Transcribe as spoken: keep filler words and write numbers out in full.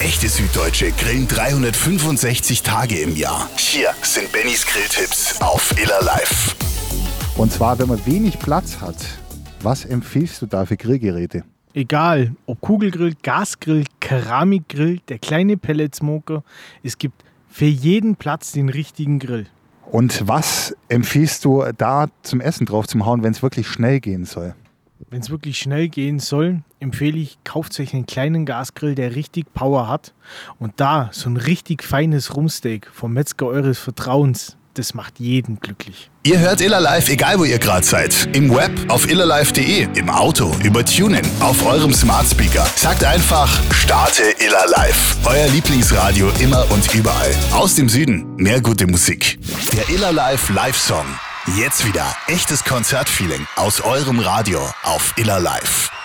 Echte Süddeutsche grillen dreihundertfünfundsechzig Tage im Jahr. Hier sind Bennys Grilltipps auf Iller Live. Und zwar, wenn man wenig Platz hat, was empfiehlst du da für Grillgeräte? Egal, ob Kugelgrill, Gasgrill, Keramikgrill, der kleine Pelletsmoker, es gibt für jeden Platz den richtigen Grill. Und was empfiehlst du da zum Essen drauf zum Hauen, wenn es wirklich schnell gehen soll? Wenn es wirklich schnell gehen soll, empfehle ich, kauft euch einen kleinen Gasgrill, der richtig Power hat. Und da so ein richtig feines Rumpsteak vom Metzger eures Vertrauens, das macht jeden glücklich. Ihr hört Iller Live, egal wo ihr gerade seid. Im Web, auf illerlive punkt de, im Auto, über TuneIn, auf eurem Smart Speaker. Sagt einfach, starte Iller Live. Euer Lieblingsradio immer und überall. Aus dem Süden, mehr gute Musik. Der Iller Live Live-Song. Jetzt wieder echtes Konzertfeeling aus eurem Radio auf Iller Live.